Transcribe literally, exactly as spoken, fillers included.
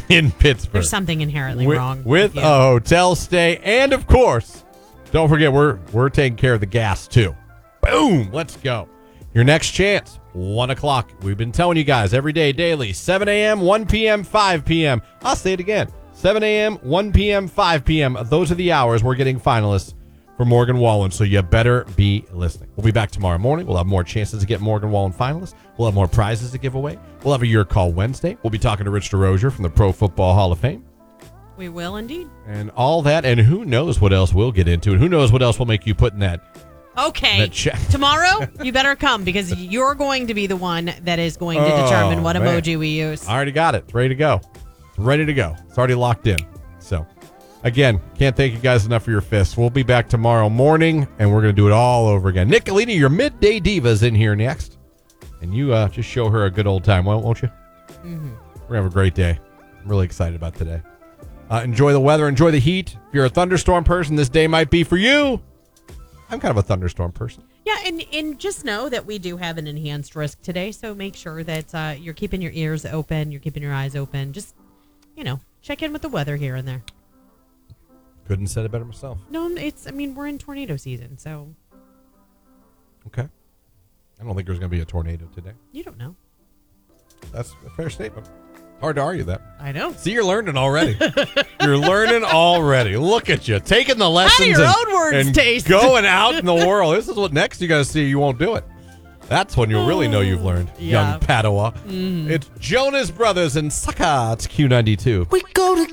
in Pittsburgh. There's something inherently with, wrong with with a hotel stay, and of course, don't forget we're we're taking care of the gas too. Boom, let's go. Your next chance, one o'clock. We've been telling you guys every day, daily, seven a.m., one p.m., five p.m. I'll say it again, seven a.m., one p.m., five p.m. Those are the hours we're getting finalists for Morgan Wallen, so you better be listening. We'll be back tomorrow morning. We'll have more chances to get Morgan Wallen finalists. We'll have more prizes to give away. We'll have a Your Call Wednesday. We'll be talking to Rich DeRozier from the Pro Football Hall of Fame. We will indeed. And all that, and who knows what else we'll get into, and who knows what else we'll make you put in that. Okay. That check. Tomorrow, you better come because you're going to be the one that is going to determine Oh, what man. emoji we use. I already got it. It's ready to go. It's ready to go. It's already locked in. So, again, can't thank you guys enough for your fists. We'll be back tomorrow morning, and we're going to do it all over again. Nicolini, your midday diva's in here next. And you uh, just show her a good old time, won't you? Mm-hmm. We're going to have a great day. I'm really excited about today. Uh, enjoy the weather. Enjoy the heat. If you're a thunderstorm person, this day might be for you. I'm kind of a thunderstorm person. Yeah, and, and just know that we do have an enhanced risk today, so make sure that uh, you're keeping your ears open, you're keeping your eyes open. Just, you know, check in with the weather here and there. Couldn't have said it better myself. No, it's, I mean, we're in tornado season, so. Okay. I don't think there's going to be a tornado today. You don't know. That's a fair statement. Hard to argue that. I know. See, you're learning already. You're learning already. Look at you. Taking the lessons your and, own words and taste. going out in the world. This is what next you got to see. You won't do it. That's when you'll really know you've learned, Yeah. young Padua. Mm. It's Jonas Brothers and Sucker. It's Q ninety-two. We go together.